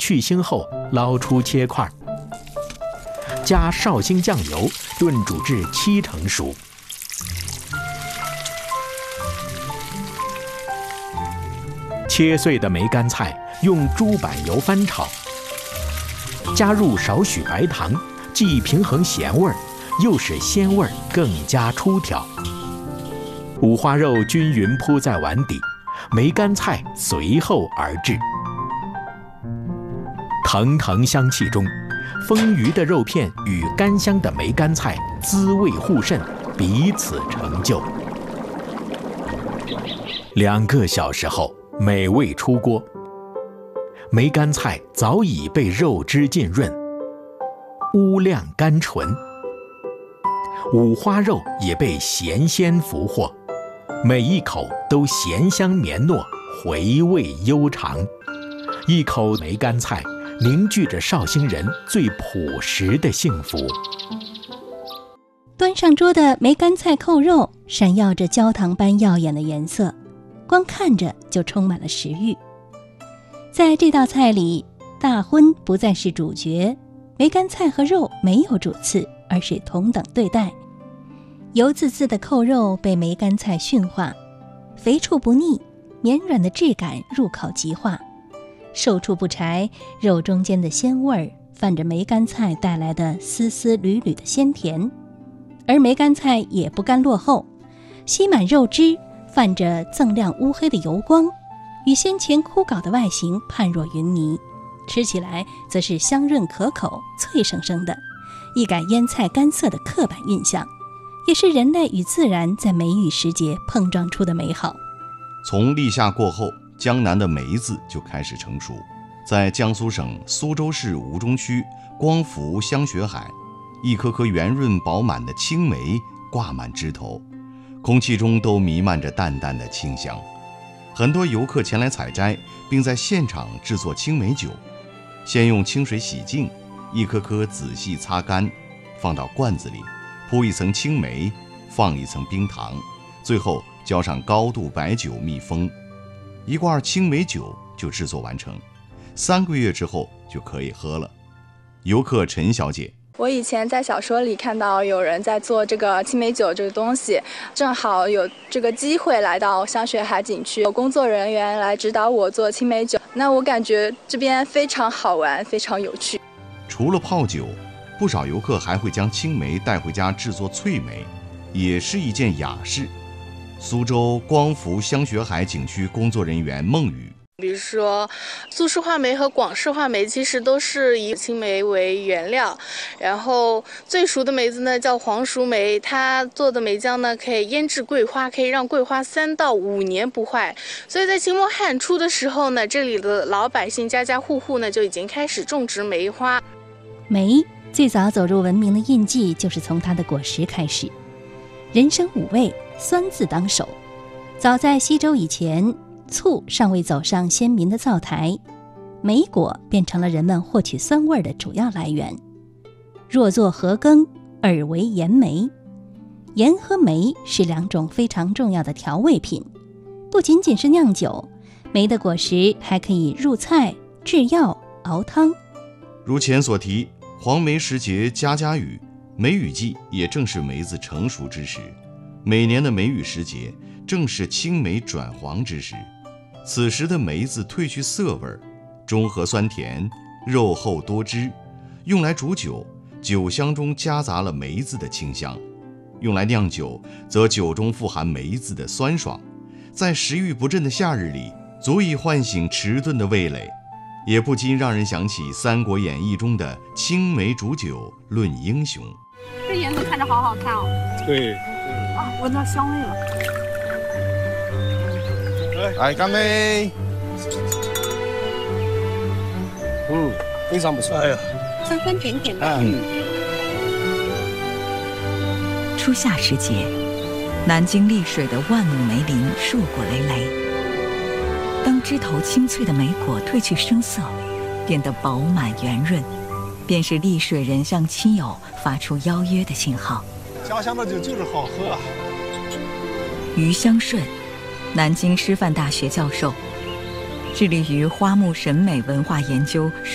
去腥后捞出切块，加绍兴酱油炖煮至7成熟。切碎的梅干菜用猪板油翻炒，加入少许白糖，既平衡咸味，又使鲜味更加出挑。五花肉均匀铺在碗底，梅干菜随后而至。腾腾香气中，丰腴的肉片与甘香的梅干菜滋味互渗，彼此成就。2个小时后，美味出锅，梅干菜早已被肉汁浸润，乌亮甘醇，五花肉也被咸鲜俘获，每一口都咸香绵糯，回味悠长。一口梅干菜凝聚着绍兴人最朴实的幸福。 端上桌的梅干菜扣肉闪耀着焦糖般耀眼的颜色，光看着就充满了食欲。在这道菜里，大荤不再是主角，梅干菜和肉没有主次，而是同等对待。油滋滋的扣肉被梅干菜驯化，肥处不腻，绵软的质感入口即化，瘦处不柴，肉中间的鲜味泛着梅干菜带来的丝丝缕缕的鲜甜。而梅干菜也不甘落后，吸满肉汁，泛着锃亮乌黑的油光，与先前枯槁的外形判若云泥，吃起来则是香润可口，脆生生的，一改腌菜干涩的刻板印象，也是人类与自然在梅雨时节碰撞出的美好。 从立夏过后，江南的梅子就开始成熟。在江苏省苏州市吴中区光福香雪海，一颗颗圆润饱满的青梅挂满枝头，空气中都弥漫着淡淡的清香。很多游客前来采摘，并在现场制作青梅酒。先用清水洗净，一颗颗仔细擦干，放到罐子里，铺一层青梅，放一层冰糖，最后浇上高度白酒密封。一罐青梅酒就制作完成，3个月之后就可以喝了。游客陈小姐， 我以前在小说里看到有人在做这个青梅酒这个东西，正好有这个机会来到香雪海景区，有工作人员来指导我做青梅酒，那我感觉这边非常好玩，非常有趣。 除了泡酒，不少游客还会将青梅带回家制作脆梅，也是一件雅事。苏州光福香雪海景区工作人员孟宇， 比如说苏式话梅和广式话梅其实都是以青梅为原料，然后最熟的梅子呢叫黄熟梅，它做的梅浆呢可以腌制桂花，可以让桂花3到5年不坏。所以在清末汉初的时候呢，这里的老百姓家家户户呢就已经开始种植梅花。 梅最早走入文明的印记就是从它的果实开始。人生5味，酸字当首。早在西周以前，醋尚未走上先民的灶台，梅果变成了人们获取酸味的主要来源。若作禾羹，而为盐梅。盐和梅是2种非常重要的调味品，不仅仅是酿酒，梅的果实还可以入菜、制药、熬汤。 如前所提，黄梅时节家家雨，梅雨季也正是梅子成熟之时。每年的梅雨时节，正是青梅转黄之时。此时的梅子褪去涩味，中和酸甜，肉厚多汁，用来煮酒，酒香中夹杂了梅子的清香；用来酿酒，则酒中富含梅子的酸爽。在食欲不振的夏日里，足以唤醒迟钝的味蕾，也不禁让人想起《三国演义》中的青梅煮酒论英雄。 这颜色看着好好看哦。 对。 啊，闻到香味了。 来，干杯！非常不错。哎呀， 酸酸甜甜的。 初夏时节，南京丽水的万亩梅林硕果累累。当枝头青翠的梅果褪去生涩，变得饱满圆润，便是丽水人向亲友发出邀约的信号。 家乡的酒就是好喝啊！ 余香顺，南京师范大学教授，致力于花木审美文化研究。